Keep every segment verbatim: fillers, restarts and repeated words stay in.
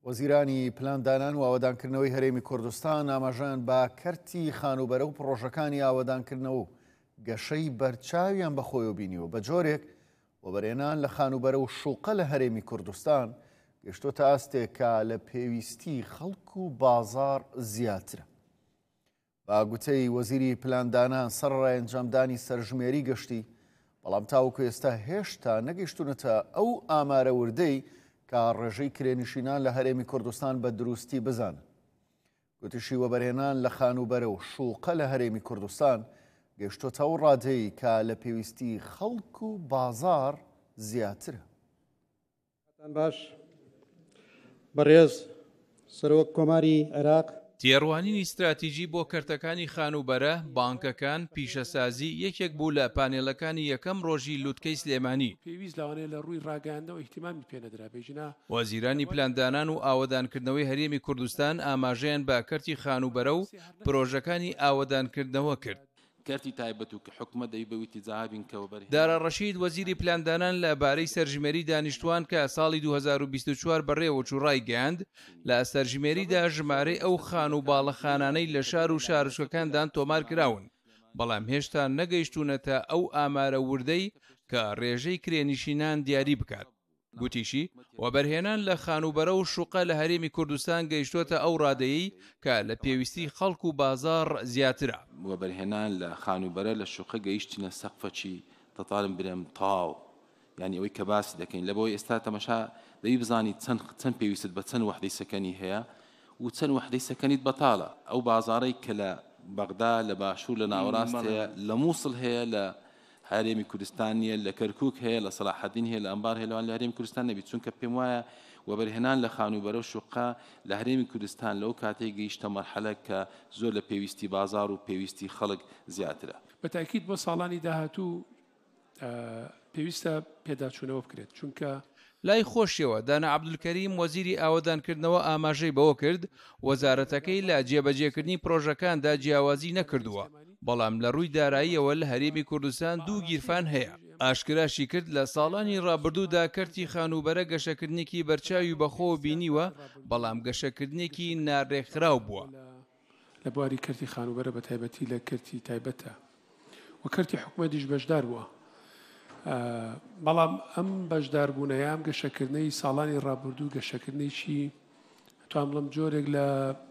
وەزیرانی پلاندانان و ئاوەدانکردنەوەی هەرێمی کوردستان ئاماژەیان بە کەرتی خانوبەرە و پرۆژەکانی ئاوەدانکردنەوە و گەشەی بەرچاویان بەخۆیەوە بینیوە بە جۆرێک وەبەرهێنان لە خانوبەرە و شوقە لە هەرێمی کوردستان گەشتۆتە ئاستێک کە لە پێویستی خەڵک و بازار زیاترە. بە گوتەی وەزیری پلاندانان سەرڕای ئەنجامدانی سەرژمێری گەشتی، بەڵام تاوەکو ئێستا هێشتا نەگەیشتونەتە ئەو ئامارە وردەی کە ڕێژەی کرێنشینان لە هەرێمی کوردستان بە دروستی بزانن. گوتیشی وەبەرهێنان لە خانوبەرە و شوقە لە هەرێمی کوردستان گەیشتۆتە ئەو ڕادەی کە لە پێویستی خەڵک و بازار زیاترە. باش بەڕێز سەرۆک کۆماری عێراق تێڕوانینی استراتیژی بۆ کەرتەکانی خانوبەرە، بانکەکان، پیشەسازی یەکێک بوو لە پانێڵەکانی یەکەم ڕۆژی لوتکەی سلێمانی. پێویست لەوانەیە لە ڕووی ڕاگەاندنەوە ئیحتیمامی پێنەدرا بێژنا وەزیرانی پلاندانان و ئاوەدانکردنەوەی هەرێمی کوردستان ئاماژەیان بە کەرتی خانوبەرە و پرۆژەکانی ئاوەدانکردنەوە کرد. کارتی تایبەت و کە حکومە دەی بەویتی جاهابین کەوبەر. دارا ڕەشید وەزیری پلاندانان لەبارەی سەرژمێری دانیشتوان کە ساڵی دوو هەزار و بیست و چوار بەڕێوە چوڕای گەیاند، لە سەرژمێریدا ژمارەی ئەو خان و باڵەخانانەی لە شار و شارچوەکاندان تۆمار کراون، بەڵام هێشتا نەگەیشتونەتە ئەو ئامارە وردەی کە ڕێژەی کرێنشینان دیاری بکات. گوتیشی وەبەرهێنان لە خانوبەرە و شوقە لە هەرێمی کوردستان گەیشتۆتە ئەو ڕادەیەی کە لە پێویستی خەڵک و بازار زیاترە. وەبەرهێنان لە خانوبەرە لە شوقە گەیشتینە سەقفەچی تەتالم برێم تاو، یعنی ئەوەی کە باسی دەکەین لە بۆی ئێستا تەمەشا دەی بزانی چەند چەند پێویست بە چەند وحدەی سەکەنی هەیە و چەند وحدەی سەکەنیت بەتاڵە. ئەو بازارەی کە لە بەغدا لە باشوور لە ناوەڕاست هەیە، لە مووسڵ هەیە، لە هەرێمی کوردستانیە، لە کەرکووک هەیە، لە سەلاحەدین هەیە، لە ئەمبار هەیە، لەوان لە هەرێمی کوردستان نەبیت، چونکە پێم وایە وەبەرهێنان لە خانوبەرە و شوقە لە هەرێمی کوردستان لەو کاتێک گەیشتە مەرحەلە کە زۆر لە پێویستی بازار و پێویستی خەڵک زیاترە. بەتاکید بۆ ساڵانی داهاتوو پێویستە پێداچوونەوە بکرێت، چونکە لای خۆشیەوە دانا عەبدولکەریم وەزیری ئاوەدانکردنەوە ئاماژەی بەوە کرد وەزارەتەکەی لە جێبەجێکردنی پرۆژەکاندا جیاوازی نەکردووە، بەڵام لە ڕووی داراییەوە لە هەرێمی کوردستان دوو گیرفان هەیە. ئاشکراشی کرد لە ساڵانی ڕابردوودا کەرتی خانوبەرە گەشەکردنێکی بەرچاوی بەخۆ بینیوە، بەڵام گەشەکردنێکی ناڕێکخراو بووە. لە بواری کەرتی خانوبەرە بە تایبەتی لە کەرتی تایبەتە و کەرتی حکومەتیش بەشدار بووە، بەڵام ئەم بەشداربوونەیە ئەم گەشەکردنەی ساڵانی ڕابردوو گەشەکردنێکی توام بڵم جۆرێک لە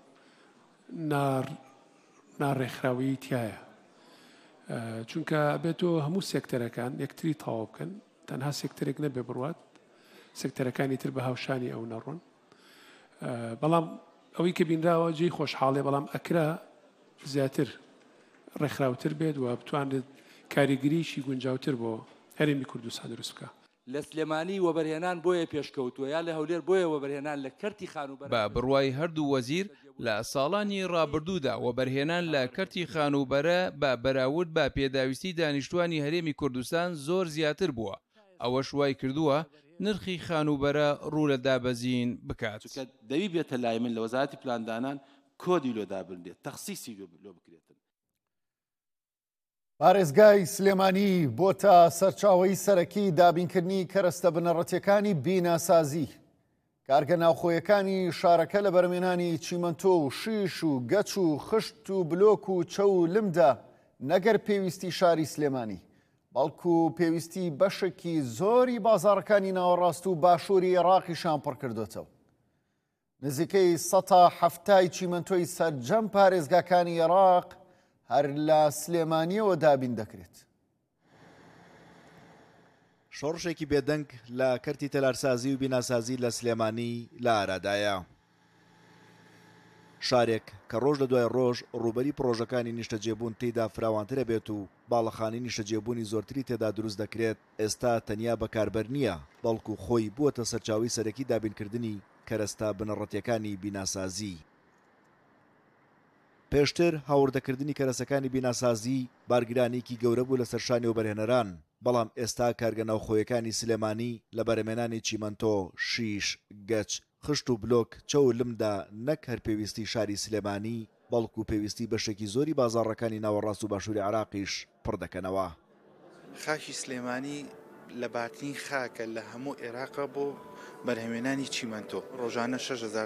ناڕێکخراوی تایە، چونکە بێتەوە هەموو سێکتەرەکان یەکتری تەواو بکەن، تەنها سێکتەرێک نەبێ بڕوات، سێکتەرەکانی تر بە هاوشانی ئەو نەڕۆن. بەڵام ئەوەی کە بینراوە جێی خۆشحاڵێ، بەڵام ئەکرا زیاتر ڕێکخراوتر بێت و بتوانێت کاریگریشی گونجاوتر بۆ هەرێمی کوردستان دروست بکە. لە سلێمانی وەبەرهێنان بۆیە پێشکەوتووە یا لە هەولێر بۆیە وەبەرهێنان لە کەرتی خانوبەرە. بە بڕوای هەردوو وەزیر لە ساڵانی ڕابردوودا وەبەرهێنان لە کەرتی خانوبەرە بە بەراورد بە پێداویستی دانیشتوانی هەرێمی کوردستان زۆر زیاتر بووە. ئەوەش وای کردووە نرخی خانوبەرە ڕوو لە دابەزین بکات. دەوی بێتە لای من لە وەزارەتی پلاندانان کۆدی لۆدا بردێت، تەخسیسی لۆ بکرێتن. پارێزگای سلێمانی بۆتە سەرچاوەی سەرەکی دابینکردنی کەرەستە بنەڕەتیەکانی بیناسازی. کارگە ناوخۆیەکانی شارەکە لە بەرمێنانی چیمەنتۆ و شیش و گەچ و خشت و بلۆک و چە و لمدا نەگەر پێویستی شاری سلێمانی، بەڵکو پێویستی بەشێکی زۆری بازاڕەکانی ناوەڕاست و باشووری عێراقیشان پڕ کردوتەوە. نزیکەی سەتا هەفتای چیمەنتۆی سەرجەم پارێزگاکانی عێراق هەر لە سلێمانیەوە دابین دەکرێت. شۆڕشێکی بێدەنگ لە کەرتی تەلارسازی و بیناسازی لە سلێمانی لە ئارادایە. شارێک کە ڕۆژ لە دوای ڕۆژ ڕوبەری پرۆژەکانی نیشتەجێبوون تێیدا فراوانترە بێت و باڵەخانی نیشتەجێبوونی زۆرتری تێدا دروست دەکرێت، ئێستا تەنیا بەکاربەر نییە، بەڵکو خۆی بووەتە سەرچاوی سەرەکی دابینکردنی کەرەستە بنەڕەتیەکانی بیناسازی. پێشتر هاوردەکردنی کەرەسەکانی بیناسازی بارگرانێکی گەورە بوو لە سەرشانی وەبەرهێنەران، بەڵام ئێستا کارگە ناوخۆیەکانی سلێمانی لە بەرەمێنانی چیمەنتۆ، شیش، گەچ، خشت و بلۆک، چە و لمدا نەک هەر پێویستی شاری سلێمانی بەڵکو پێویستی بەشێکی زۆری بازاڕەکانی ناوەڕاست و باشووری عێراقیش پڕ دەکەنەوە. خاکی سلێمانی لە باتنی خاکە لە هەموو عێراقە بۆ بەرهەمێنانی چیمەنتۆ ڕۆژانە شەش هەزار